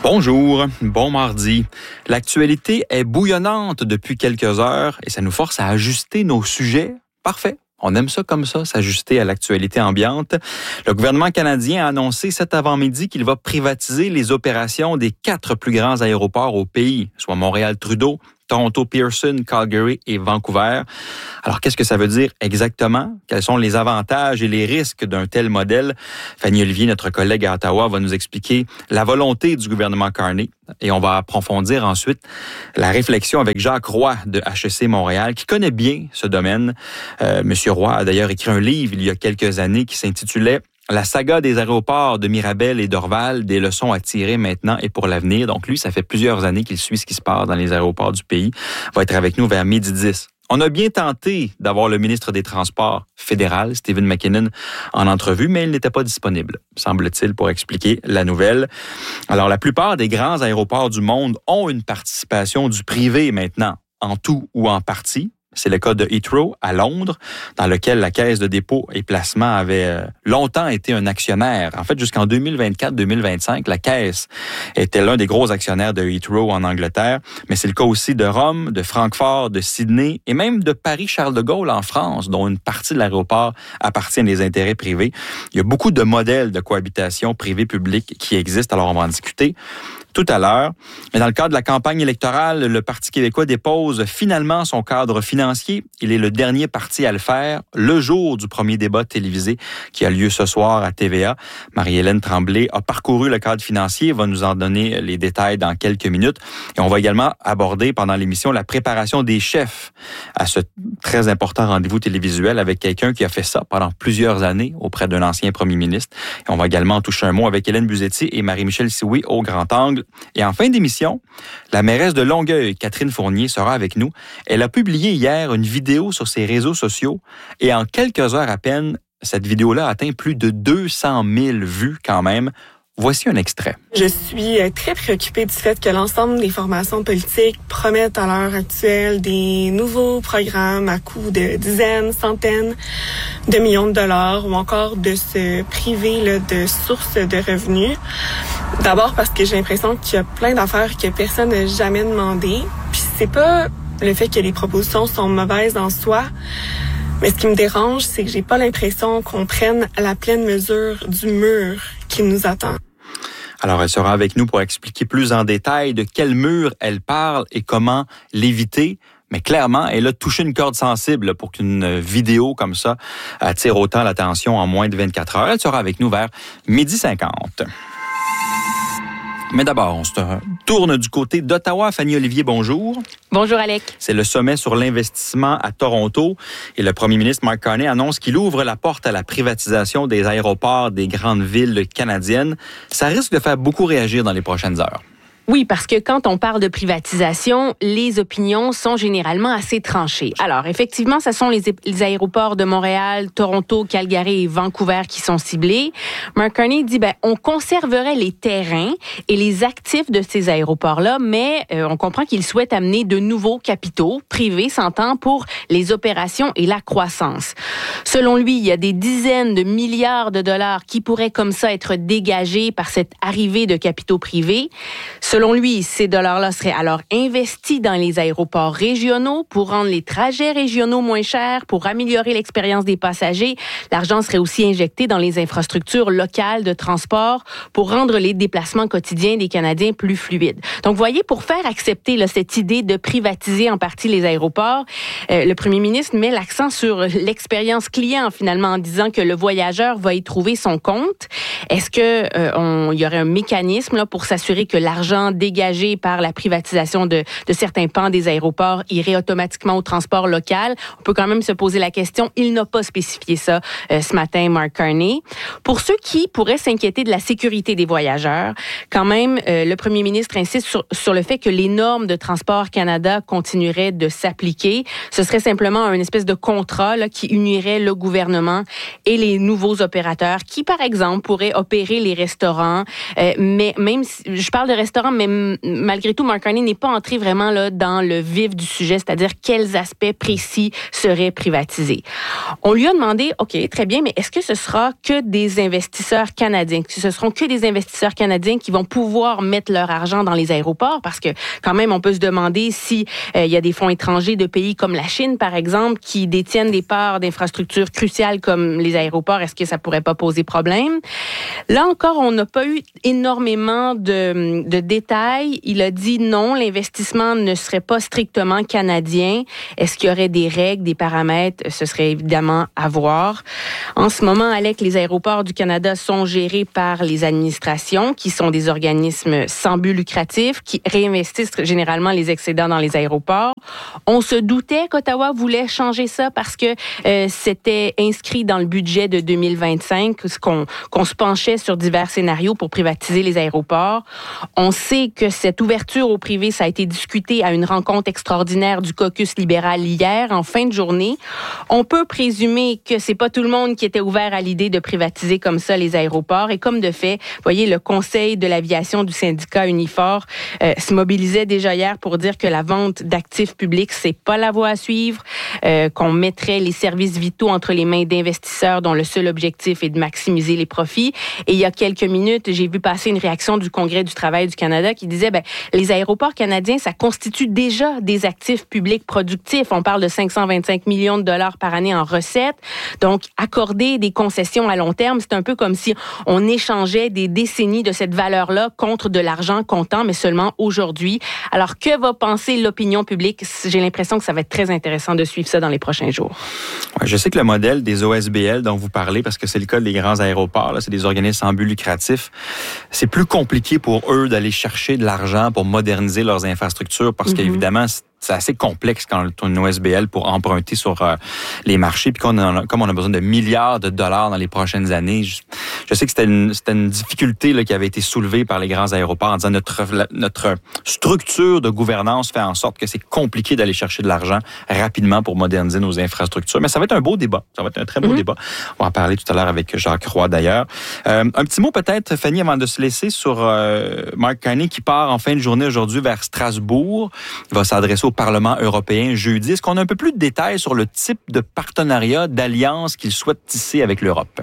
Bonjour, bon mardi. L'actualité est bouillonnante depuis quelques heures et ça nous force à ajuster nos sujets. Parfait. On aime ça comme ça, s'ajuster à l'actualité ambiante. Le gouvernement canadien a annoncé cet avant-midi qu'il va privatiser les opérations des 4 plus grands aéroports au pays, soit Montréal-Trudeau, Toronto-Pearson, Calgary et Vancouver. Alors, qu'est-ce que ça veut dire exactement? Quels sont les avantages et les risques d'un tel modèle? Fanny Olivier, notre collègue à Ottawa, va nous expliquer la volonté du gouvernement Carney. Et on va approfondir ensuite la réflexion avec Jacques Roy de HEC Montréal, qui connaît bien ce domaine. Monsieur Roy a d'ailleurs écrit un livre il y a quelques années qui s'intitulait La saga des aéroports de Mirabel et d'Orval, des leçons à tirer maintenant et pour l'avenir. Donc lui, ça fait plusieurs années qu'il suit ce qui se passe dans les aéroports du pays. Il va être avec nous vers 12h10. On a bien tenté d'avoir le ministre des Transports fédéral, Stephen McKinnon, en entrevue, mais il n'était pas disponible, semble-t-il, pour expliquer la nouvelle. Alors, la plupart des grands aéroports du monde ont une participation du privé maintenant, en tout ou en partie. C'est le cas de Heathrow à Londres, dans lequel la Caisse de dépôt et placement avait longtemps été un actionnaire. En fait, jusqu'en 2024-2025, la Caisse était l'un des gros actionnaires de Heathrow en Angleterre. Mais c'est le cas aussi de Rome, de Francfort, de Sydney et même de Paris-Charles de Gaulle en France, dont une partie de l'aéroport appartient à des intérêts privés. Il y a beaucoup de modèles de cohabitation privée-publique qui existent, alors on va en discuter tout à l'heure. Mais dans le cadre de la campagne électorale, le Parti québécois dépose finalement son cadre financier. Il est le dernier parti à le faire, le jour du premier débat télévisé qui a lieu ce soir à TVA. Marie-Hélène Tremblay a parcouru le cadre financier, va nous en donner les détails dans quelques minutes. Et on va également aborder pendant l'émission la préparation des chefs à ce très important rendez-vous télévisuel avec quelqu'un qui a fait ça pendant plusieurs années auprès d'un ancien premier ministre. Et on va également en toucher un mot avec Hélène Buzetti et Marie-Michel Sioui au Grand Angle. Et en fin d'émission, la mairesse de Longueuil, Catherine Fournier, sera avec nous. Elle a publié hier une vidéo sur ses réseaux sociaux et en quelques heures à peine, cette vidéo-là a atteint plus de 200 000 vues quand même. Voici un extrait. Je suis très préoccupée du fait que l'ensemble des formations politiques promettent à l'heure actuelle des nouveaux programmes à coût de dizaines, centaines de millions de dollars ou encore de se priver de sources de revenus. D'abord parce que j'ai l'impression qu'il y a plein d'affaires que personne n'a jamais demandé. Puis c'est pas le fait que les propositions sont mauvaises en soi, mais ce qui me dérange, c'est que j'ai pas l'impression qu'on prenne la pleine mesure du mur qui nous attend. Alors, elle sera avec nous pour expliquer plus en détail de quel mur elle parle et comment l'éviter. Mais clairement, elle a touché une corde sensible pour qu'une vidéo comme ça attire autant l'attention en moins de 24 heures. Elle sera avec nous vers 12h50. Mais d'abord, on se tourne du côté d'Ottawa. Fanny Olivier, bonjour. Bonjour, Alec. C'est le sommet sur l'investissement à Toronto et le premier ministre Mark Carney annonce qu'il ouvre la porte à la privatisation des aéroports des grandes villes canadiennes. Ça risque de faire beaucoup réagir dans les prochaines heures. Oui, parce que quand on parle de privatisation, les opinions sont généralement assez tranchées. Alors, effectivement, ce sont les aéroports de Montréal, Toronto, Calgary et Vancouver qui sont ciblés. Mark Carney dit, on conserverait les terrains et les actifs de ces aéroports-là, mais on comprend qu'il souhaite amener de nouveaux capitaux privés, s'entend, pour les opérations et la croissance. Selon lui, il y a des dizaines de milliards de dollars qui pourraient comme ça être dégagés par cette arrivée de capitaux privés. Selon lui, ces dollars-là seraient alors investis dans les aéroports régionaux pour rendre les trajets régionaux moins chers, pour améliorer l'expérience des passagers. L'argent serait aussi injecté dans les infrastructures locales de transport pour rendre les déplacements quotidiens des Canadiens plus fluides. Donc, vous voyez, pour faire accepter cette idée de privatiser en partie les aéroports, le premier ministre met l'accent sur l'expérience client, finalement, en disant que le voyageur va y trouver son compte. Est-ce qu'il y aurait un mécanisme là, pour s'assurer que l'argent dégagé par la privatisation de certains pans des aéroports irait automatiquement au transport local? On peut quand même se poser la question. Il n'a pas spécifié ça ce matin, Mark Carney. Pour ceux qui pourraient s'inquiéter de la sécurité des voyageurs, quand même, le premier ministre insiste sur le fait que les normes de Transport Canada continueraient de s'appliquer. Ce serait simplement une espèce de contrat là, qui unirait le gouvernement et les nouveaux opérateurs qui, par exemple, pourraient opérer les restaurants. Mais même si je parle de restaurants, mais malgré tout, Mark Carney n'est pas entré vraiment là dans le vif du sujet, c'est-à-dire quels aspects précis seraient privatisés. On lui a demandé, OK, très bien, mais est-ce que ce sera que des investisseurs canadiens? Est-ce que ce seront que des investisseurs canadiens qui vont pouvoir mettre leur argent dans les aéroports? Parce que quand même, on peut se demander si il y a des fonds étrangers de pays comme la Chine, par exemple, qui détiennent des parts d'infrastructures cruciales comme les aéroports. Est-ce que ça pourrait pas poser problème? Là encore, on n'a pas eu énormément de détails. Il a dit non, l'investissement ne serait pas strictement canadien. Est-ce qu'il y aurait des règles, des paramètres? Ce serait évidemment à voir. En ce moment, Alec, les aéroports du Canada sont gérés par les administrations, qui sont des organismes sans but lucratif, qui réinvestissent généralement les excédents dans les aéroports. On se doutait qu'Ottawa voulait changer ça parce que c'était inscrit dans le budget de 2025, qu'on se penchait sur divers scénarios pour privatiser les aéroports. On sait que cette ouverture au privé, ça a été discuté à une rencontre extraordinaire du caucus libéral hier, en fin de journée. On peut présumer que c'est pas tout le monde qui était ouvert à l'idée de privatiser comme ça les aéroports. Et comme de fait, vous voyez, le Conseil de l'aviation du syndicat Unifor se mobilisait déjà hier pour dire que la vente d'actifs publics, c'est pas la voie à suivre, qu'on mettrait les services vitaux entre les mains d'investisseurs dont le seul objectif est de maximiser les profits. Et il y a quelques minutes, j'ai vu passer une réaction du Congrès du travail du Canada qui disait, les aéroports canadiens, ça constitue déjà des actifs publics productifs. On parle de 525 millions de dollars par année en recettes. Donc, accorder des concessions à long terme, c'est un peu comme si on échangeait des décennies de cette valeur-là contre de l'argent comptant, mais seulement aujourd'hui. Alors, que va penser l'opinion publique? J'ai l'impression que ça va être très intéressant de suivre ça dans les prochains jours. Ouais, je sais que le modèle des OSBL dont vous parlez, parce que c'est le cas des grands aéroports, là, c'est des organismes sans but lucratif, c'est plus compliqué pour eux d'aller chercher de l'argent pour moderniser leurs infrastructures parce qu'évidemment, c'est assez complexe quand on a une OSBL pour emprunter sur les marchés. Puis comme on a besoin de milliards de dollars dans les prochaines années, je sais que c'était une difficulté là, qui avait été soulevée par les grands aéroports en disant notre structure de gouvernance fait en sorte que c'est compliqué d'aller chercher de l'argent rapidement pour moderniser nos infrastructures. Mais ça va être un beau débat. Ça va être un très beau débat. On va en parler tout à l'heure avec Jacques Roy d'ailleurs. Un petit mot peut-être, Fanny, avant de se laisser sur Mark Carney qui part en fin de journée aujourd'hui vers Strasbourg. Il va s'adresser au Parlement européen jeudi. Est-ce qu'on a un peu plus de détails sur le type de partenariat, d'alliance qu'il souhaite tisser avec l'Europe?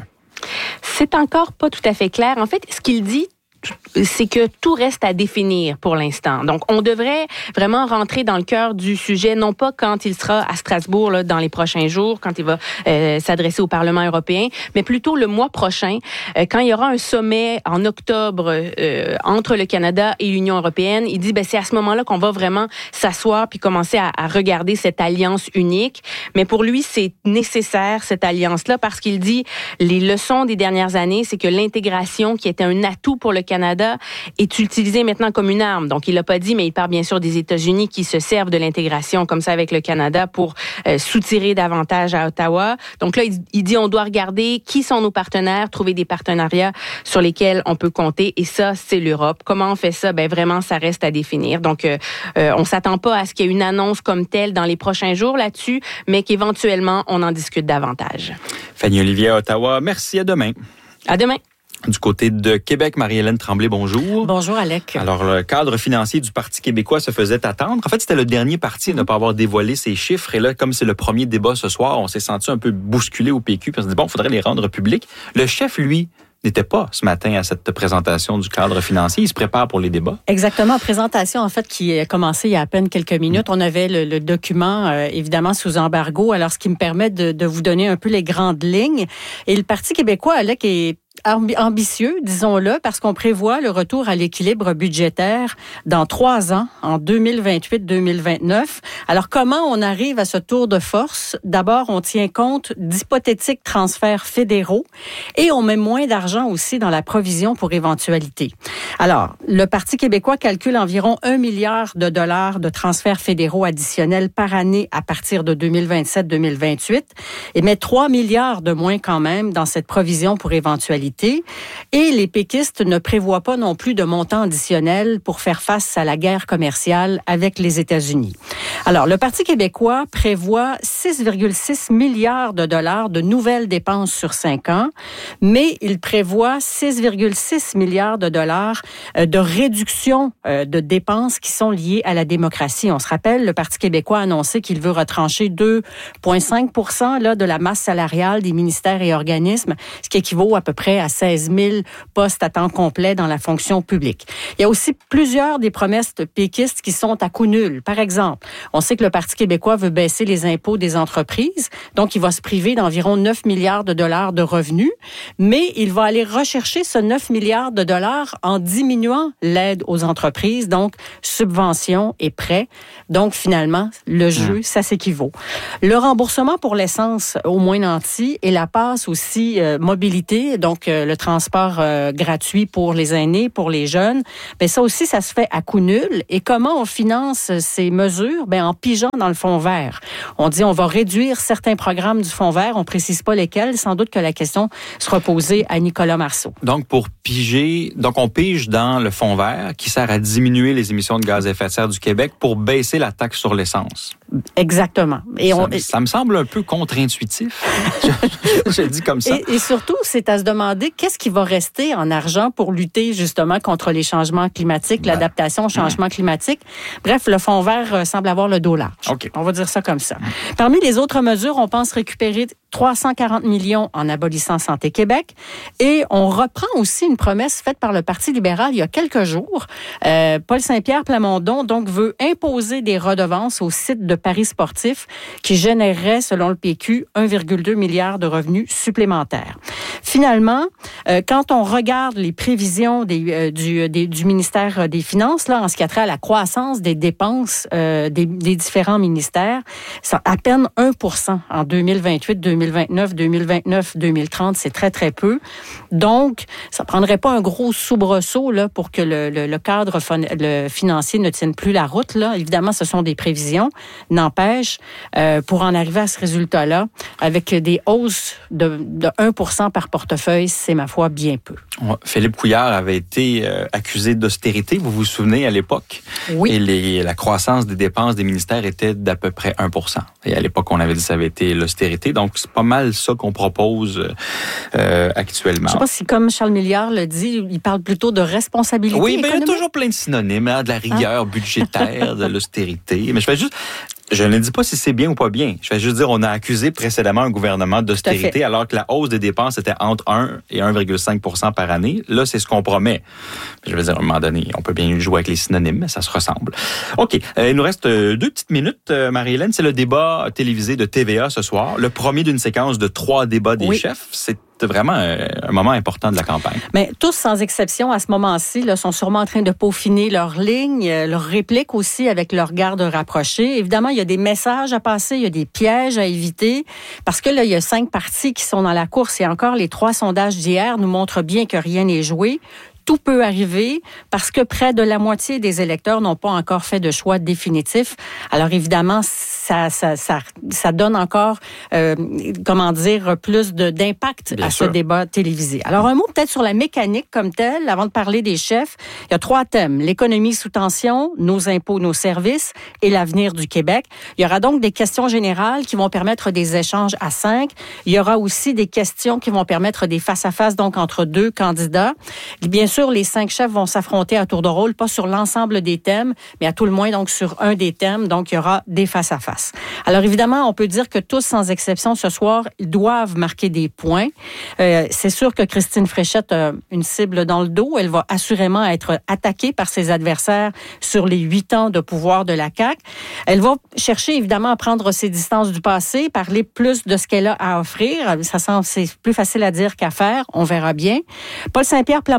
C'est encore pas tout à fait clair. En fait, ce qu'il dit, c'est que tout reste à définir pour l'instant. Donc, on devrait vraiment rentrer dans le cœur du sujet, non pas quand il sera à Strasbourg là, dans les prochains jours, quand il va s'adresser au Parlement européen, mais plutôt le mois prochain, quand il y aura un sommet en octobre entre le Canada et l'Union européenne. Il dit, c'est à ce moment-là qu'on va vraiment s'asseoir puis commencer à regarder cette alliance unique. Mais pour lui, c'est nécessaire, cette alliance-là, parce qu'il dit, les leçons des dernières années, c'est que l'intégration, qui était un atout pour le Canada, est utilisée maintenant comme une arme. Donc, il l'a pas dit, mais il parle bien sûr des États-Unis qui se servent de l'intégration comme ça avec le Canada pour soutirer davantage à Ottawa. Donc là, il dit on doit regarder qui sont nos partenaires, trouver des partenariats sur lesquels on peut compter. Et ça, c'est l'Europe. Comment on fait ça? Vraiment, ça reste à définir. Donc, on s'attend pas à ce qu'il y ait une annonce comme telle dans les prochains jours là-dessus, mais qu'éventuellement, on en discute davantage. Fanny Olivier à Ottawa, merci. À demain. À demain. Du côté de Québec, Marie-Hélène Tremblay, bonjour. Bonjour, Alec. Alors, le cadre financier du Parti québécois se faisait attendre. En fait, c'était le dernier parti à ne pas avoir dévoilé ses chiffres. Et là, comme c'est le premier débat ce soir, on s'est senti un peu bousculé au PQ. Puis on s'est dit, il faudrait les rendre publics. Le chef, lui, n'était pas ce matin à cette présentation du cadre financier. Il se prépare pour les débats. Exactement. Présentation, en fait, qui a commencé il y a à peine quelques minutes. On avait le document, évidemment, sous embargo. Alors, ce qui me permet de vous donner un peu les grandes lignes. Et le Parti québécois, Alec, est ambitieux, disons-le, parce qu'on prévoit le retour à l'équilibre budgétaire dans 3 ans, en 2028-2029. Alors, comment on arrive à ce tour de force? D'abord, on tient compte d'hypothétiques transferts fédéraux et on met moins d'argent aussi dans la provision pour éventualité. Alors, le Parti québécois calcule environ 1 milliard de dollars de transferts fédéraux additionnels par année à partir de 2027-2028 et met 3 milliards de moins quand même dans cette provision pour éventualité. stabilité. Et les péquistes ne prévoient pas non plus de montant additionnel pour faire face à la guerre commerciale avec les États-Unis. Alors, le Parti québécois prévoit 6,6 milliards de dollars de nouvelles dépenses sur 5 ans, mais il prévoit 6,6 milliards de dollars de réduction de dépenses qui sont liées à la démocratie. On se rappelle, le Parti québécois a annoncé qu'il veut retrancher 2,5 % de la masse salariale des ministères et organismes, ce qui équivaut à peu près à 16 000 postes à temps complet dans la fonction publique. Il y a aussi plusieurs des promesses péquistes qui sont à coût nul. Par exemple, on sait que le Parti québécois veut baisser les impôts des entreprises, donc il va se priver d'environ 9 milliards de dollars de revenus, mais il va aller rechercher ce 9 milliards de dollars en diminuant l'aide aux entreprises, donc subventions et prêts. Donc finalement, le jeu, ça s'équivaut. Le remboursement pour l'essence au moins nanti et la passe aussi mobilité, donc le transport gratuit pour les aînés, pour les jeunes, bien ça aussi, ça se fait à coût nul. Et comment on finance ces mesures? Bien, en pigeant dans le fonds vert. On dit on va réduire certains programmes du fonds vert, on précise pas lesquels. Sans doute que la question sera posée à Nicolas Marceau. Donc, pour piger, on pige dans le fonds vert qui sert à diminuer les émissions de gaz à effet de serre du Québec pour baisser la taxe sur l'essence. Exactement. Et ça me semble un peu contre-intuitif. Je le dis comme ça. Et surtout, c'est à se demander qu'est-ce qui va rester en argent pour lutter justement contre les changements climatiques, l'adaptation au changement climatique. Bref, le fonds vert semble avoir le dos large. Okay. On va dire ça comme ça. Parmi les autres mesures, on pense récupérer 340 millions en abolissant Santé Québec. Et on reprend aussi une promesse faite par le Parti libéral il y a quelques jours. Paul Saint-Pierre Plamondon donc veut imposer des redevances aux sites de paris sportifs qui généreraient, selon le PQ, 1,2 milliard de revenus supplémentaires. Finalement, quand on regarde les prévisions du ministère des Finances, là, en ce qui a trait à la croissance des dépenses des différents ministères, c'est à peine 1% en 2028, 2029, 2029, 2030, c'est très, très peu. Donc, ça prendrait pas un gros soubresaut là, pour que le cadre financier ne tienne plus la route. Là. Évidemment, ce sont des prévisions. N'empêche, pour en arriver à ce résultat-là, avec des hausses de 1% par portefeuille, c'est, ma foi, bien peu. Philippe Couillard avait été accusé d'austérité, vous vous souvenez, à l'époque? Oui. Et la croissance des dépenses des ministères était d'à peu près 1%. Et à l'époque, on avait dit que ça avait été l'austérité. Donc, c'est pas mal ça qu'on propose actuellement. Je sais pas si, comme Charles Milliard le dit, il parle plutôt de responsabilité économique. Il y a toujours plein de synonymes, de la rigueur budgétaire, de l'austérité. Mais je ne dis pas si c'est bien ou pas bien. Je vais juste dire, on a accusé précédemment un gouvernement d'austérité alors que la hausse des dépenses était entre 1 et 1,5% par année. Là, c'est ce qu'on promet. Je veux dire, à un moment donné, on peut bien jouer avec les synonymes, mais ça se ressemble. OK. Il nous reste 2 petites minutes, Marie-Hélène. C'est le débat télévisé de TVA ce soir. Le premier d'une séquence de 3 débats des chefs. C'est vraiment un moment important de la campagne. Mais tous, sans exception, à ce moment-ci, là, sont sûrement en train de peaufiner leurs lignes, leurs répliques aussi avec leur garde rapprochée. Évidemment, il y a des messages à passer, il y a des pièges à éviter, parce que là, il y a 5 partis qui sont dans la course et encore les 3 sondages d'hier nous montrent bien que rien n'est joué. Tout peut arriver parce que près de la moitié des électeurs n'ont pas encore fait de choix définitif. Alors évidemment, ça donne encore, plus d'impact à ce débat télévisé. Alors un mot peut-être sur la mécanique comme telle, avant de parler des chefs. Il y a 3 thèmes. L'économie sous tension, nos impôts, nos services et l'avenir du Québec. Il y aura donc des questions générales qui vont permettre des échanges à 5. Il y aura aussi des questions qui vont permettre des face-à-face donc entre 2 candidats. Bien sûr, les 5 chefs vont s'affronter à tour de rôle, pas sur l'ensemble des thèmes, mais à tout le moins donc sur un des thèmes. Donc, il y aura des face-à-face. Alors, évidemment, on peut dire que tous, sans exception, ce soir, ils doivent marquer des points. C'est sûr que Christine Fréchette a une cible dans le dos. Elle va assurément être attaquée par ses adversaires sur les 8 ans de pouvoir de la CAQ. Elle va chercher, évidemment, à prendre ses distances du passé, parler plus de ce qu'elle a à offrir. C'est plus facile à dire qu'à faire. On verra bien. Paul Saint-Pierre Plamondon, qui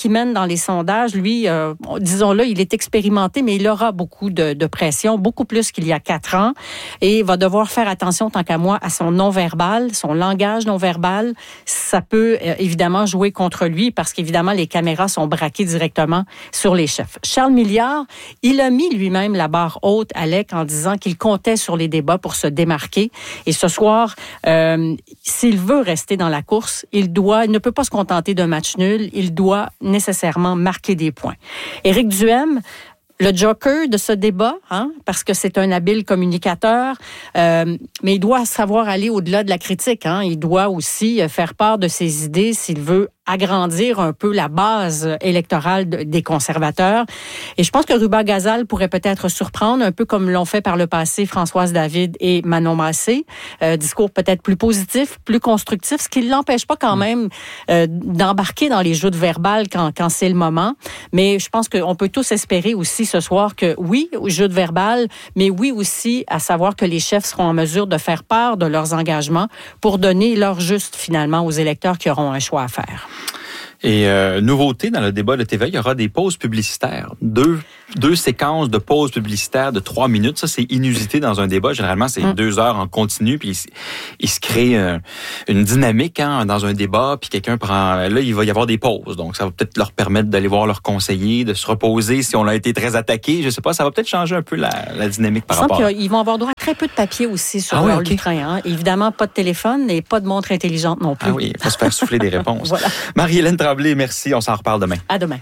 qu'il mène dans les sondages, lui, disons-le, il est expérimenté, mais il aura beaucoup de pression, beaucoup plus qu'il y a 4 ans, et va devoir faire attention, tant qu'à moi, à son non-verbal, son langage non-verbal. Ça peut évidemment jouer contre lui parce qu'évidemment, les caméras sont braquées directement sur les chefs. Charles Milliard, il a mis lui-même la barre haute, Alec, en disant qu'il comptait sur les débats pour se démarquer. Et ce soir, s'il veut rester dans la course, il ne peut pas se contenter d'un match nul, il doit nécessairement marquer des points. Éric Duhaime, le joker de ce débat, parce que c'est un habile communicateur, mais il doit savoir aller au-delà de la critique. Il doit aussi faire part de ses idées s'il veut agrandir un peu la base électorale des conservateurs. Et je pense que Ruba Gazal pourrait peut-être surprendre, un peu comme l'ont fait par le passé Françoise David et Manon Massé. Discours peut-être plus positif, plus constructif, ce qui ne l'empêche pas quand même d'embarquer dans les jeux de verbal quand c'est le moment. Mais je pense qu'on peut tous espérer aussi ce soir que oui, au jeu de verbal, mais oui aussi à savoir que les chefs seront en mesure de faire part de leurs engagements pour donner leur juste finalement aux électeurs qui auront un choix à faire. Et nouveauté dans le débat de TVA, il y aura des pauses publicitaires. Deux séquences de pauses publicitaires de 3 minutes. Ça, c'est inusité dans un débat. Généralement, c'est 2 heures en continu. Puis il se crée une dynamique dans un débat. Puis quelqu'un prend... Là, il va y avoir des pauses. Donc, ça va peut-être leur permettre d'aller voir leur conseiller, de se reposer si on a été très attaqué. Je sais pas, ça va peut-être changer un peu la dynamique par rapport. Ils vont avoir droit à très peu de papier aussi sur leur train. Évidemment, pas de téléphone et pas de montre intelligente non plus. Ah oui, il faut se faire souffler des réponses. Voilà. Marie-Hélène Tremblay, merci. On s'en reparle demain. À demain.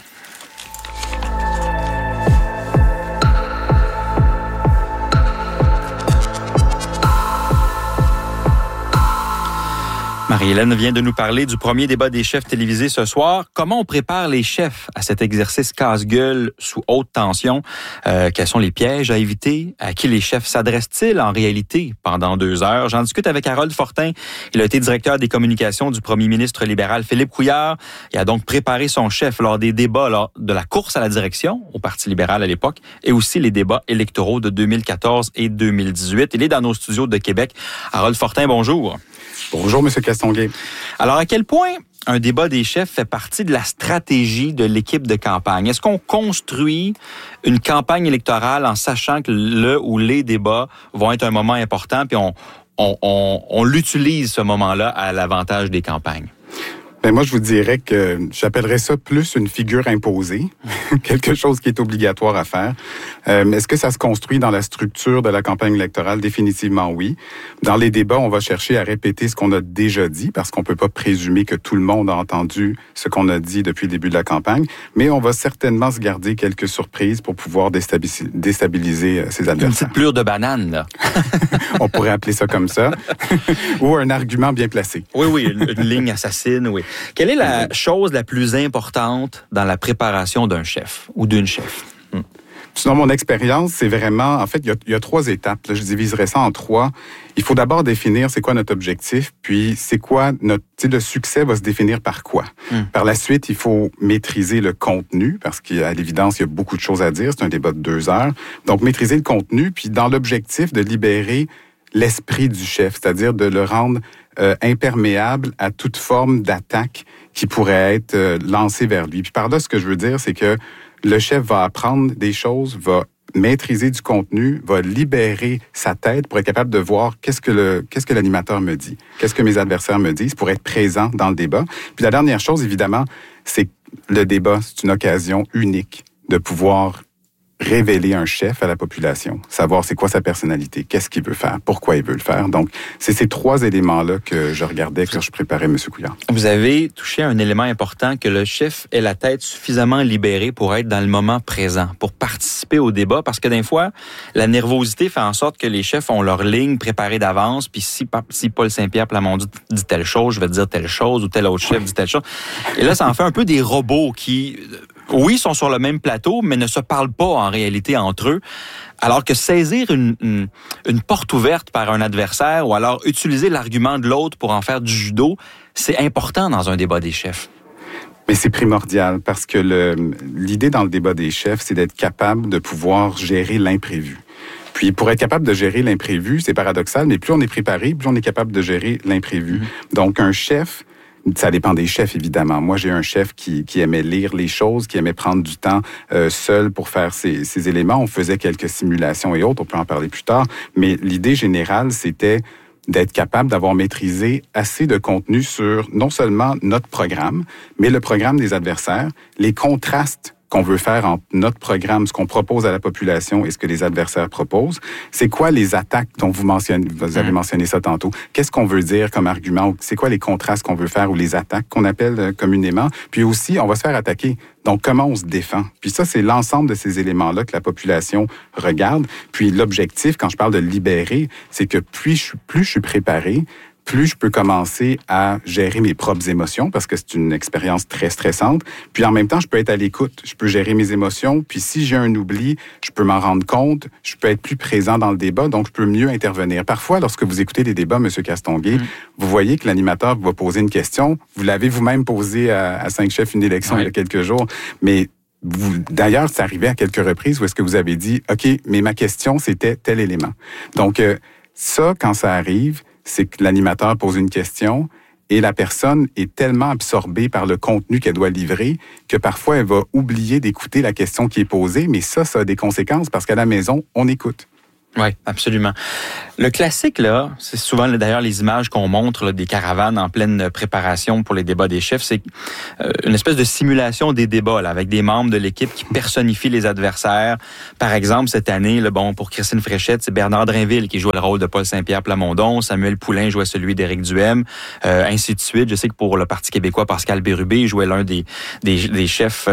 Marie-Hélène vient de nous parler du premier débat des chefs télévisés ce soir. Comment on prépare les chefs à cet exercice casse-gueule sous haute tension? Quels sont les pièges à éviter? À qui les chefs s'adressent-ils en réalité pendant 2 heures? J'en discute avec Harold Fortin. Il a été directeur des communications du premier ministre libéral Philippe Couillard. Il a donc préparé son chef lors des débats lors de la course à la direction au Parti libéral à l'époque et aussi les débats électoraux de 2014 et 2018. Il est dans nos studios de Québec. Harold Fortin, bonjour. Bonjour, M. Castonguay. Alors, à quel point un débat des chefs fait partie de la stratégie de l'équipe de campagne? Est-ce qu'on construit une campagne électorale en sachant que le ou les débats vont être un moment important, puis on l'utilise ce moment-là à l'avantage des campagnes? Ben moi, je vous dirais que j'appellerais ça plus une figure imposée, quelque chose qui est obligatoire à faire. Est-ce que ça se construit dans la structure de la campagne électorale? Définitivement oui. Dans les débats, on va chercher à répéter ce qu'on a déjà dit, parce qu'on peut pas présumer que tout le monde a entendu ce qu'on a dit depuis le début de la campagne, mais on va certainement se garder quelques surprises pour pouvoir déstabiliser ses adversaires. Une petite plure de banane, là. On pourrait appeler ça comme ça. Ou un argument bien placé. Oui, une ligne assassine, oui. Quelle est la chose la plus importante dans la préparation d'un chef ou d'une chef? Selon mon expérience, c'est vraiment... En fait, il y a 3 étapes. Là, je diviserais ça en 3. Il faut d'abord définir c'est quoi notre objectif, puis c'est quoi notre... Le succès va se définir par quoi? Par la suite, il faut maîtriser le contenu, parce qu'à l'évidence, il y a beaucoup de choses à dire. C'est un débat de 2 heures. Donc, maîtriser le contenu, puis dans l'objectif de libérer l'esprit du chef, c'est-à-dire de le rendre imperméable à toute forme d'attaque qui pourrait être lancée vers lui. Puis par là, ce que je veux dire, c'est que le chef va apprendre des choses, va maîtriser du contenu, va libérer sa tête pour être capable de voir qu'est-ce que l'animateur me dit, qu'est-ce que mes adversaires me disent, pour être présent dans le débat. Puis la dernière chose, évidemment, c'est que le débat, c'est une occasion unique de pouvoir révéler un chef à la population, savoir c'est quoi sa personnalité, qu'est-ce qu'il veut faire, pourquoi il veut le faire. Donc, c'est ces 3 éléments-là que je regardais quand je préparais M. Couillard. Vous avez touché à un élément important, que le chef ait la tête suffisamment libérée pour être dans le moment présent, pour participer au débat, parce que des fois, la nervosité fait en sorte que les chefs ont leur ligne préparée d'avance, puis si Paul Saint-Pierre Plamondon dit telle chose, je vais dire telle chose, ou tel autre chef dit telle chose. Et là, ça en fait un peu des robots qui... Oui, sont sur le même plateau, mais ne se parlent pas en réalité entre eux. Alors que saisir une porte ouverte par un adversaire ou alors utiliser l'argument de l'autre pour en faire du judo, c'est important dans un débat des chefs. Mais c'est primordial parce que l'idée dans le débat des chefs, c'est d'être capable de pouvoir gérer l'imprévu. Puis pour être capable de gérer l'imprévu, c'est paradoxal, mais plus on est préparé, plus on est capable de gérer l'imprévu. Donc un chef Ça dépend des chefs, évidemment. Moi, j'ai un chef qui aimait lire les choses, qui aimait prendre du temps seul pour faire ces éléments. On faisait quelques simulations et autres, on peut en parler plus tard. Mais l'idée générale, c'était d'être capable d'avoir maîtrisé assez de contenu sur non seulement notre programme, mais le programme des adversaires, les contrastes qu'on veut faire entre notre programme, ce qu'on propose à la population et ce que les adversaires proposent. C'est quoi les attaques dont vous avez mentionné ça tantôt? Qu'est-ce qu'on veut dire comme argument? C'est quoi les contrastes qu'on veut faire ou les attaques qu'on appelle communément? Puis aussi, on va se faire attaquer. Donc, comment on se défend? Puis ça, c'est l'ensemble de ces éléments-là que la population regarde. Puis l'objectif, quand je parle de libérer, c'est que plus je suis préparé, plus je peux commencer à gérer mes propres émotions parce que c'est une expérience très stressante. Puis en même temps, je peux être à l'écoute. Je peux gérer mes émotions. Puis si j'ai un oubli, je peux m'en rendre compte. Je peux être plus présent dans le débat, donc je peux mieux intervenir. Parfois, lorsque vous écoutez des débats, M. Castonguay, vous voyez que l'animateur va poser une question. Vous l'avez vous-même posée à 5 chefs une élection il y a quelques jours. Mais d'ailleurs, c'est arrivé à quelques reprises où est-ce que vous avez dit, OK, mais ma question, c'était tel élément. Donc, ça, quand ça arrive, c'est que l'animateur pose une question et la personne est tellement absorbée par le contenu qu'elle doit livrer que parfois elle va oublier d'écouter la question qui est posée, mais ça a des conséquences parce qu'à la maison, on écoute. Oui, absolument. Le classique, là, c'est souvent d'ailleurs les images qu'on montre là, des caravanes en pleine préparation pour les débats des chefs, c'est une espèce de simulation des débats là, avec des membres de l'équipe qui personnifient les adversaires. Par exemple, cette année, là, pour Christine Fréchette, c'est Bernard Drinville qui joue le rôle de Paul Saint-Pierre Plamondon, Samuel Poulain jouait celui d'Éric Duhem, ainsi de suite. Je sais que pour le Parti québécois, Pascal Bérubé jouait l'un des chefs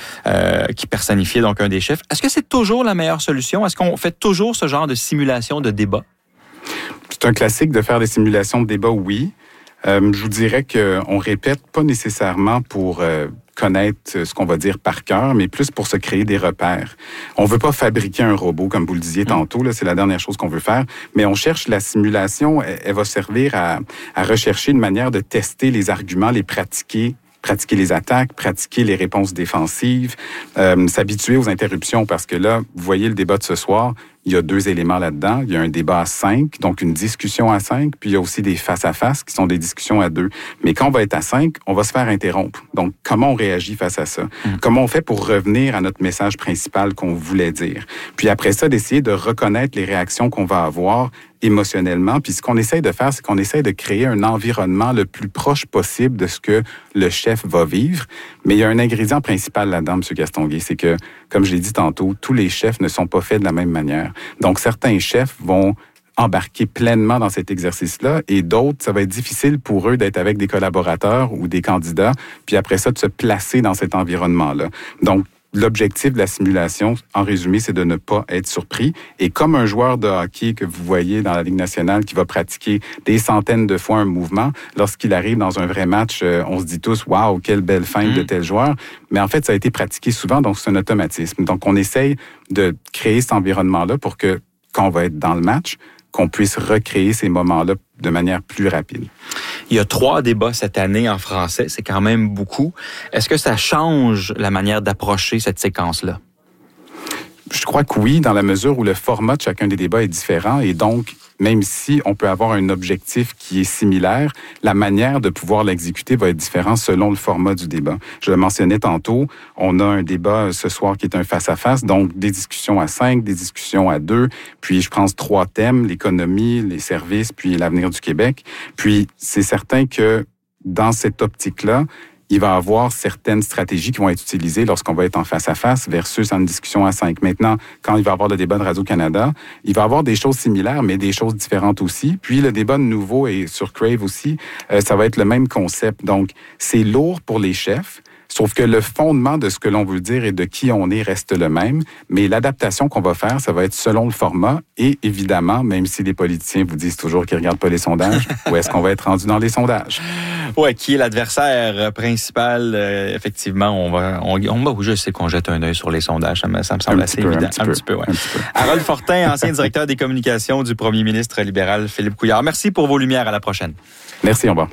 qui personnifiait donc un des chefs. Est-ce que c'est toujours la meilleure solution? Est-ce qu'on fait toujours ce genre de simulation de débat? C'est un classique de faire des simulations de débat, oui. Je vous dirais qu'on répète pas nécessairement pour connaître ce qu'on va dire par cœur, mais plus pour se créer des repères. On veut pas fabriquer un robot, comme vous le disiez tantôt, là, c'est la dernière chose qu'on veut faire, mais on cherche la simulation, elle va servir à rechercher une manière de tester les arguments, les pratiquer les attaques, pratiquer les réponses défensives, s'habituer aux interruptions, parce que là, vous voyez le débat de ce soir, il y a 2 éléments là-dedans. Il y a un débat à 5, donc une discussion à 5, puis il y a aussi des face-à-face qui sont des discussions à 2. Mais quand on va être à 5, on va se faire interrompre. Donc, comment on réagit face à ça? Comment on fait pour revenir à notre message principal qu'on voulait dire? Puis après ça, d'essayer de reconnaître les réactions qu'on va avoir émotionnellement. Puis ce qu'on essaye de faire, c'est qu'on essaye de créer un environnement le plus proche possible de ce que le chef va vivre. Mais il y a un ingrédient principal là-dedans, M. Castonguay, c'est que, comme je l'ai dit tantôt, tous les chefs ne sont pas faits de la même manière. Donc, certains chefs vont embarquer pleinement dans cet exercice-là et d'autres, ça va être difficile pour eux d'être avec des collaborateurs ou des candidats, puis après ça, de se placer dans cet environnement-là. Donc, l'objectif de la simulation, en résumé, c'est de ne pas être surpris. Et comme un joueur de hockey que vous voyez dans la Ligue nationale qui va pratiquer des centaines de fois un mouvement, lorsqu'il arrive dans un vrai match, on se dit tous « Wow, quelle belle feinte de tel joueur ». Mais en fait, ça a été pratiqué souvent, donc c'est un automatisme. Donc, on essaye de créer cet environnement-là pour que, quand on va être dans le match, qu'on puisse recréer ces moments-là de manière plus rapide. Il y a 3 débats cette année en français, c'est quand même beaucoup. Est-ce que ça change la manière d'approcher cette séquence-là? Je crois que oui, dans la mesure où le format de chacun des débats est différent et donc, même si on peut avoir un objectif qui est similaire, la manière de pouvoir l'exécuter va être différente selon le format du débat. Je le mentionnais tantôt, on a un débat ce soir qui est un face-à-face, donc des discussions à 5, des discussions à 2, puis je pense 3 thèmes, l'économie, les services, puis l'avenir du Québec. Puis c'est certain que dans cette optique-là, il va y avoir certaines stratégies qui vont être utilisées lorsqu'on va être en face-à-face versus en discussion à 5. Maintenant, quand il va y avoir le débat de Radio-Canada, il va y avoir des choses similaires, mais des choses différentes aussi. Puis le débat de nouveau et sur Crave aussi, ça va être le même concept. Donc, c'est lourd pour les chefs. Sauf que le fondement de ce que l'on veut dire et de qui on est reste le même, mais l'adaptation qu'on va faire, ça va être selon le format et évidemment, même si les politiciens vous disent toujours qu'ils ne regardent pas les sondages, où est-ce qu'on va être rendu dans les sondages? Oui, qui est l'adversaire principal? Effectivement, je sais qu'on jette un œil sur les sondages, ça me semble assez évident. Un petit peu. Harold Fortin, ancien directeur des communications du premier ministre libéral Philippe Couillard. Merci pour vos lumières, à la prochaine. Merci, au revoir.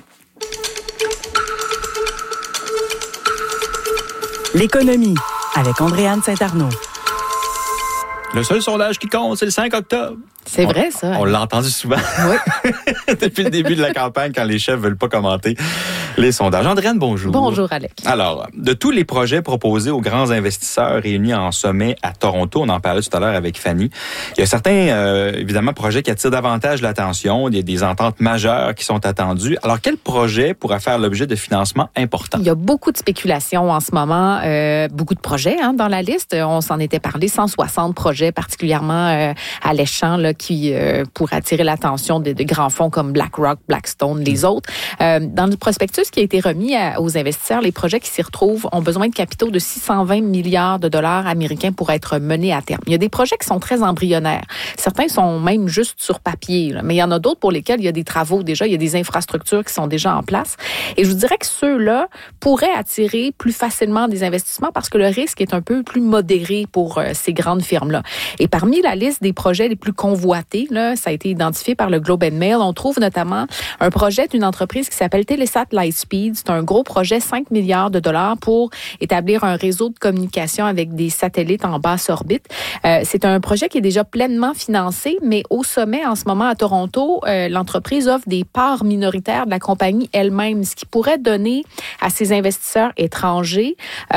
L'économie, avec Andréane Saint-Arnaud. Le seul sondage qui compte, c'est le 5 octobre. C'est vrai, ça. On l'a entendu souvent. Oui. Depuis le début de la campagne, quand les chefs veulent pas commenter. Les sondages. Andréane, bonjour. Bonjour, Alec. Alors, de tous les projets proposés aux grands investisseurs réunis en sommet à Toronto, on en parlait tout à l'heure avec Fanny, il y a certains, évidemment, projets qui attirent davantage l'attention. Il y a des ententes majeures qui sont attendues. Alors, quel projet pourrait faire l'objet de financement important? Il y a beaucoup de spéculations en ce moment, beaucoup de projets dans la liste. On s'en était parlé, 160 projets particulièrement alléchants là, qui pourraient attirer l'attention de grands fonds comme BlackRock, Blackstone, les autres. Dans le prospectus qui a été remis aux investisseurs, les projets qui s'y retrouvent ont besoin de capitaux de 620 milliards de dollars américains pour être menés à terme. Il y a des projets qui sont très embryonnaires. Certains sont même juste sur papier, là, mais il y en a d'autres pour lesquels il y a des travaux déjà, il y a des infrastructures qui sont déjà en place. Et je vous dirais que ceux-là pourraient attirer plus facilement des investissements parce que le risque est un peu plus modéré pour ces grandes firmes-là. Et parmi la liste des projets les plus convoités, là, ça a été identifié par le Globe and Mail, on trouve notamment un projet d'une entreprise qui s'appelle Telesat Lightspeed. C'est un gros projet, 5 milliards de dollars pour établir un réseau de communication avec des satellites en basse orbite. C'est un projet qui est déjà pleinement financé, mais au sommet, en ce moment, à Toronto, l'entreprise offre des parts minoritaires de la compagnie elle-même, ce qui pourrait donner à ses investisseurs étrangers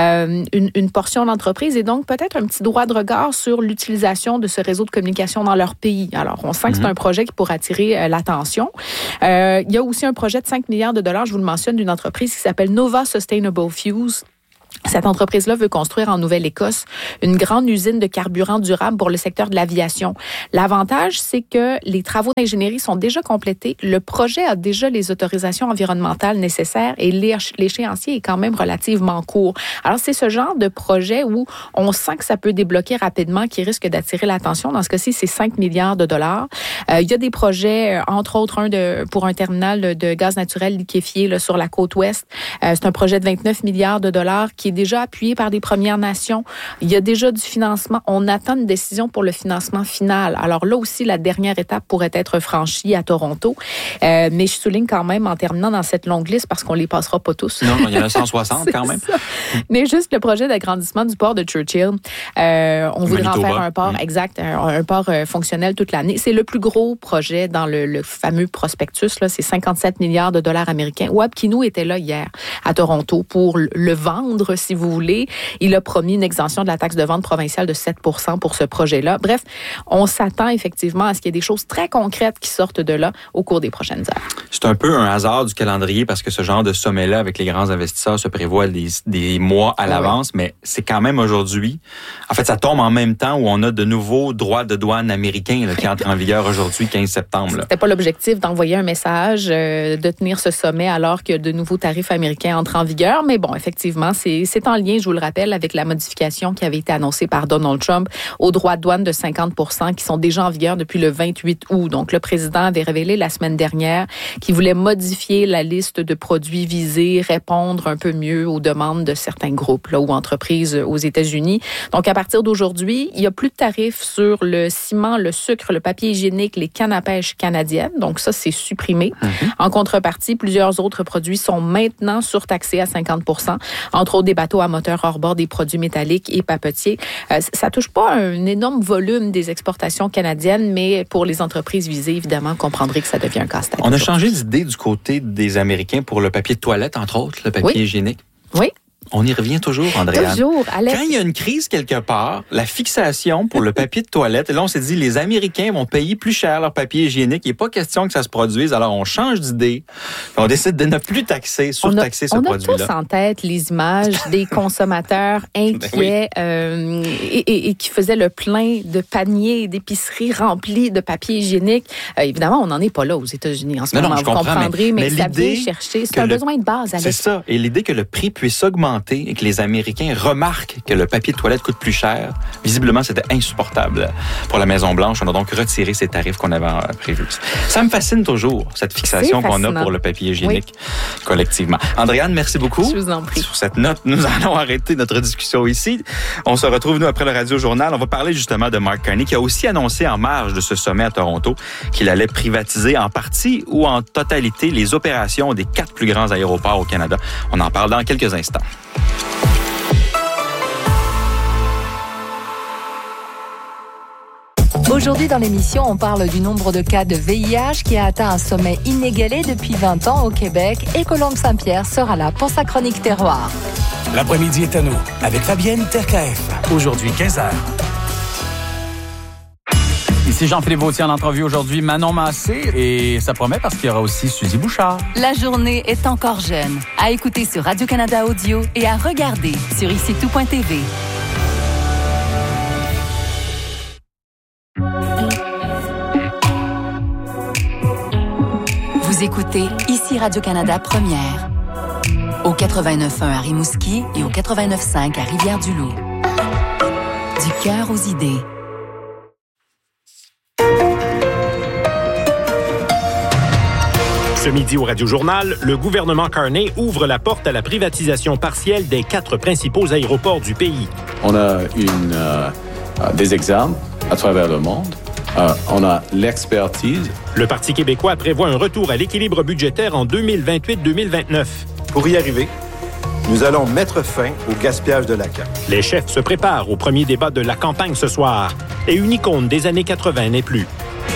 une portion d'entreprise et donc peut-être un petit droit de regard sur l'utilisation de ce réseau de communication dans leur pays. Alors, on sent que c'est un projet qui pourrait attirer l'attention. Il y a aussi un projet de 5 milliards de dollars, je vous le mentionne, d'une entreprise qui s'appelle Nova Sustainable Fuels. Cette entreprise-là veut construire en Nouvelle-Écosse une grande usine de carburant durable pour le secteur de l'aviation. L'avantage, c'est que les travaux d'ingénierie sont déjà complétés. Le projet a déjà les autorisations environnementales nécessaires et l'échéancier est quand même relativement court. Alors, c'est ce genre de projet où on sent que ça peut débloquer rapidement, qui risque d'attirer l'attention. Dans ce cas-ci, c'est 5 milliards de dollars. Il y a des projets, entre autres, pour un terminal de gaz naturel liquéfié là, sur la côte ouest. C'est un projet de 29 milliards de dollars qui est déjà appuyé par des Premières Nations. Il y a déjà du financement. On attend une décision pour le financement final. Alors là aussi, la dernière étape pourrait être franchie à Toronto. Mais je souligne quand même, en terminant dans cette longue liste, parce qu'on les passera pas tous. Non, il y en a 160 quand même. Ça. Mais juste le projet d'agrandissement du port de Churchill. On voudrait en faire un port, exact, un port fonctionnel toute l'année. C'est le plus gros projet dans le fameux prospectus. Là, c'est 57 milliards de dollars américains. Wab Kinew était là hier à Toronto pour le vendre, si vous voulez. Il a promis une exemption de la taxe de vente provinciale de 7% pour ce projet-là. Bref, on s'attend effectivement à ce qu'il y ait des choses très concrètes qui sortent de là au cours des prochaines heures. C'est un peu un hasard du calendrier parce que ce genre de sommet-là avec les grands investisseurs se prévoit des mois à l'avance, mais c'est quand même aujourd'hui. En fait, ça tombe en même temps où on a de nouveaux droits de douane américains là, qui entrent en vigueur aujourd'hui, 15 septembre. Là. C'était pas l'objectif d'envoyer un message, de tenir ce sommet alors que de nouveaux tarifs américains entrent en vigueur, mais bon, effectivement, c'est en lien, je vous le rappelle, avec la modification qui avait été annoncée par Donald Trump aux droits de douane de 50% qui sont déjà en vigueur depuis le 28 août. Donc, le président avait révélé la semaine dernière qu'il voulait modifier la liste de produits visés, répondre un peu mieux aux demandes de certains groupes là, ou entreprises aux États-Unis. Donc, à partir d'aujourd'hui, il n'y a plus de tarifs sur le ciment, le sucre, le papier hygiénique, les cannes à pêche canadiennes. Donc, ça, c'est supprimé. En contrepartie, plusieurs autres produits sont maintenant surtaxés à 50%, entre autres des bateaux à moteur hors-bord, des produits métalliques et papetiers. Ça touche pas un énorme volume des exportations canadiennes, mais pour les entreprises visées, évidemment, vous comprendrez que ça devient un casse-tête. On a changé d'idée du côté des Américains pour le papier de toilette, entre autres, le papier hygiénique. Oui. On y revient toujours, Andréane. Toujours, Alex. Quand il y a une crise quelque part, la fixation pour le papier de toilette, et là, on s'est dit, les Américains vont payer plus cher leur papier hygiénique. Il n'est pas question que ça se produise. Alors, on change d'idée. On décide de ne plus surtaxer ce produit-là. On a tous en tête les images des consommateurs inquiets et qui faisaient le plein de paniers d'épicerie remplis de papier hygiénique. Évidemment, on n'en est pas là aux États-Unis en ce moment. Vous comprendrez, mais ça vient chercher. C'est un besoin de base, Alex. C'est ça. Et l'idée que le prix puisse augmenter et que les Américains remarquent que le papier de toilette coûte plus cher, visiblement, c'était insupportable pour la Maison-Blanche. On a donc retiré ces tarifs qu'on avait prévus. Ça me fascine toujours, cette fixation qu'on a pour le papier hygiénique collectivement. Andréane, merci beaucoup. Je vous en prie. Sur cette note, nous allons arrêter notre discussion ici. On se retrouve, nous, après le Radio-Journal. On va parler justement de Mark Carney, qui a aussi annoncé en marge de ce sommet à Toronto qu'il allait privatiser en partie ou en totalité les opérations des 4 plus grands aéroports au Canada. On en parle dans quelques instants. Aujourd'hui, dans l'émission, on parle du nombre de cas de VIH qui a atteint un sommet inégalé depuis 20 ans au Québec et Colombe Saint-Pierre sera là pour sa chronique terroir. L'après-midi est à nous avec Fabienne Terkaef. Aujourd'hui, 15h. Ici Jean-Philippe Vautier en entrevue aujourd'hui, Manon Massé, et ça promet parce qu'il y aura aussi Suzy Bouchard. La journée est encore jeune. À écouter sur Radio-Canada Audio et à regarder sur icitout.tv. Vous écoutez Ici Radio-Canada Première. Au 89.1 à Rimouski et au 89.5 à Rivière-du-Loup. Du cœur aux idées. Ce midi au Radio-Journal, le gouvernement Carney ouvre la porte à la privatisation partielle des 4 principaux aéroports du pays. On a des exemples à travers le monde. On a l'expertise. Le Parti québécois prévoit un retour à l'équilibre budgétaire en 2028-2029. Pour y arriver, nous allons mettre fin au gaspillage de la CAQ. Les chefs se préparent au premier débat de la campagne ce soir. Et une icône des années 80 n'est plus.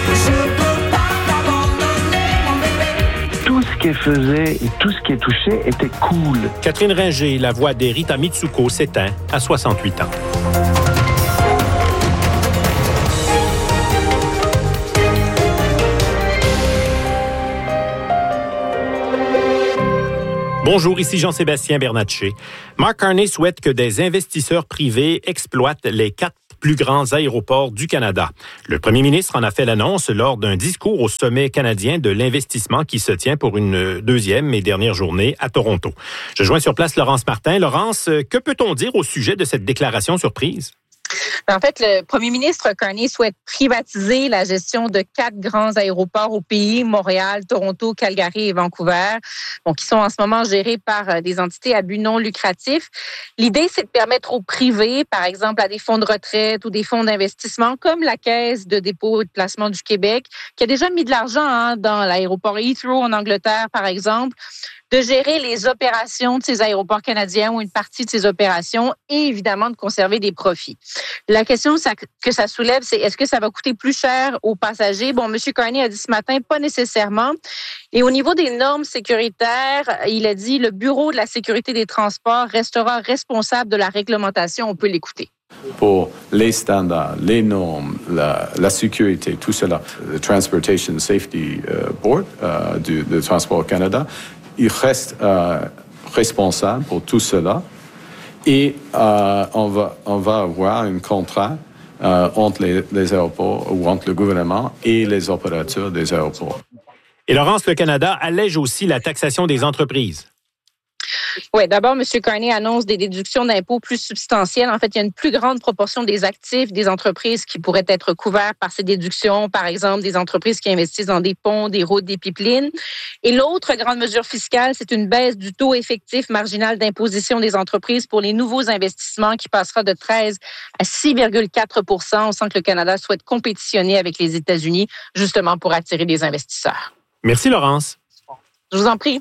Tout ce qu'elle faisait et tout ce qu'elle touchait était cool. Catherine Ringer, la voix des Rita Mitsuko, s'éteint à 68 ans. Bonjour, ici Jean-Sébastien Bernatchez. Mark Carney souhaite que des investisseurs privés exploitent les 4 plus grands aéroports du Canada. Le premier ministre en a fait l'annonce lors d'un discours au sommet canadien de l'investissement qui se tient pour une deuxième et dernière journée à Toronto. Je joins sur place Laurence Martin. Laurence, que peut-on dire au sujet de cette déclaration surprise? En fait, le premier ministre Carney souhaite privatiser la gestion de 4 grands aéroports au pays, Montréal, Toronto, Calgary et Vancouver, qui sont en ce moment gérés par des entités à but non lucratif. L'idée, c'est de permettre aux privés, par exemple à des fonds de retraite ou des fonds d'investissement, comme la Caisse de dépôt et de placement du Québec, qui a déjà mis de l'argent dans l'aéroport Heathrow en Angleterre, par exemple, de gérer les opérations de ces aéroports canadiens ou une partie de ces opérations et évidemment de conserver des profits. La question que ça soulève, c'est est-ce que ça va coûter plus cher aux passagers? M. Carney a dit ce matin, pas nécessairement. Et au niveau des normes sécuritaires, il a dit le Bureau de la sécurité des transports restera responsable de la réglementation. On peut l'écouter. Pour les standards, les normes, la sécurité, tout cela, le Transportation Safety Board de Transport Canada, il reste responsable pour tout cela et on va avoir un contrat entre les aéroports ou entre le gouvernement et les opérateurs des aéroports. Et Laurence, le Canada allège aussi la taxation des entreprises. Oui, d'abord, M. Carney annonce des déductions d'impôts plus substantielles. En fait, il y a une plus grande proportion des actifs des entreprises qui pourraient être couverts par ces déductions. Par exemple, des entreprises qui investissent dans des ponts, des routes, des pipelines. Et l'autre grande mesure fiscale, c'est une baisse du taux effectif marginal d'imposition des entreprises pour les nouveaux investissements qui passera de 13 à 6,4 %. On sent que le Canada souhaite compétitionner avec les États-Unis justement pour attirer des investisseurs. Merci, Laurence. Je vous en prie.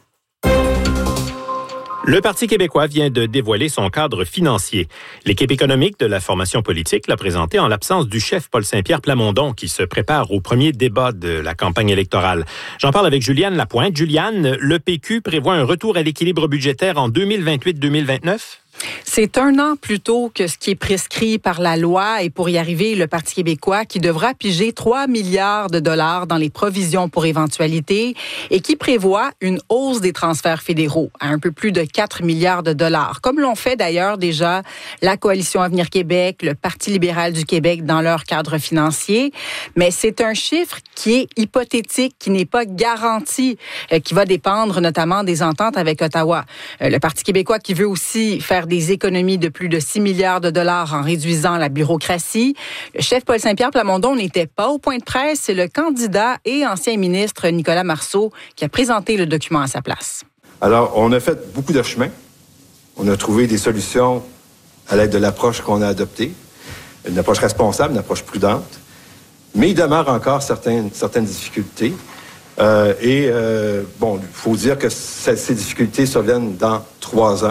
Le Parti québécois vient de dévoiler son cadre financier. L'équipe économique de la formation politique l'a présenté en l'absence du chef Paul Saint-Pierre Plamondon qui se prépare au premier débat de la campagne électorale. J'en parle avec Juliane Lapointe. Juliane, le PQ prévoit un retour à l'équilibre budgétaire en 2028-2029? C'est 1 an plus tôt que ce qui est prescrit par la loi et pour y arriver, le Parti québécois qui devra piger 3 milliards de dollars dans les provisions pour éventualité et qui prévoit une hausse des transferts fédéraux à un peu plus de 4 milliards de dollars, comme l'ont fait d'ailleurs déjà la Coalition Avenir Québec, le Parti libéral du Québec dans leur cadre financier. Mais c'est un chiffre qui est hypothétique, qui n'est pas garanti, qui va dépendre notamment des ententes avec Ottawa. Le Parti québécois qui veut aussi faire des économies de plus de 6 milliards de dollars en réduisant la bureaucratie. Le chef Paul Saint-Pierre Plamondon n'était pas au point de presse. C'est le candidat et ancien ministre Nicolas Marceau qui a présenté le document à sa place. Alors, on a fait beaucoup de chemin. On a trouvé des solutions à l'aide de l'approche qu'on a adoptée. Une approche responsable, une approche prudente. Mais il demeure encore certaines difficultés. Il faut dire que ces difficultés surviennent dans 3 ans.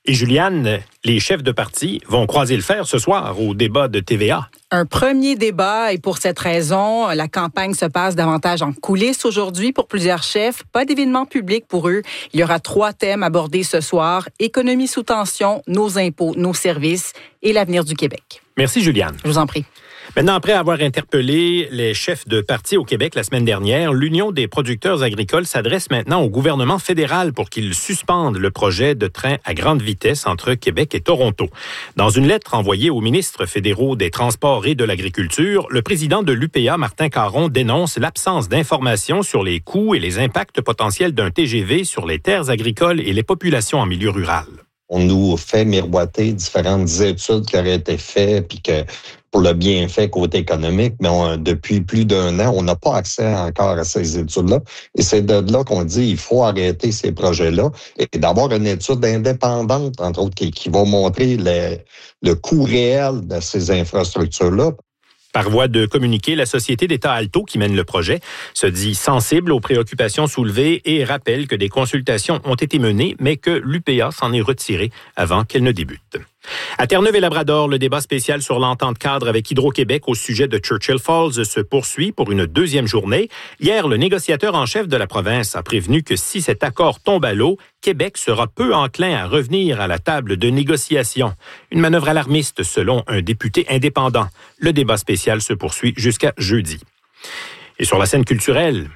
Et Juliane, les chefs de parti vont croiser le fer ce soir au débat de TVA. Un premier débat et pour cette raison, la campagne se passe davantage en coulisses aujourd'hui pour plusieurs chefs. Pas d'événement public pour eux. Il y aura 3 thèmes abordés ce soir. Économie sous tension, nos impôts, nos services et l'avenir du Québec. Merci Juliane. Je vous en prie. Maintenant, après avoir interpellé les chefs de parti au Québec la semaine dernière, l'Union des producteurs agricoles s'adresse maintenant au gouvernement fédéral pour qu'il suspende le projet de train à grande vitesse entre Québec et Toronto. Dans une lettre envoyée aux ministres fédéraux des Transports et de l'Agriculture, le président de l'UPA, Martin Caron, dénonce l'absence d'informations sur les coûts et les impacts potentiels d'un TGV sur les terres agricoles et les populations en milieu rural. On nous fait miroiter différentes études qui auraient été faites, puis que pour le bienfait côté économique, mais depuis plus d'1 an, on n'a pas accès encore à ces études-là. Et c'est de là qu'on dit qu'il faut arrêter ces projets-là et d'avoir une étude indépendante, entre autres, qui va montrer le coût réel de ces infrastructures-là. Par voie de communiqué, la société d'État Alto, qui mène le projet, se dit sensible aux préoccupations soulevées et rappelle que des consultations ont été menées, mais que l'UPA s'en est retirée avant qu'elle ne débute. À Terre-Neuve et Labrador, le débat spécial sur l'entente cadre avec Hydro-Québec au sujet de Churchill Falls se poursuit pour une 2e journée. Hier, le négociateur en chef de la province a prévenu que si cet accord tombe à l'eau, Québec sera peu enclin à revenir à la table de négociation. Une manœuvre alarmiste selon un député indépendant. Le débat spécial se poursuit jusqu'à jeudi. Et sur la scène culturelle...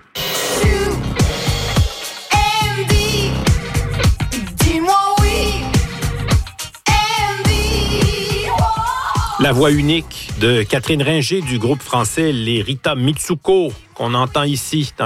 La voix unique de Catherine Ringer du groupe français Les Rita Mitsuko, qu'on entend ici dans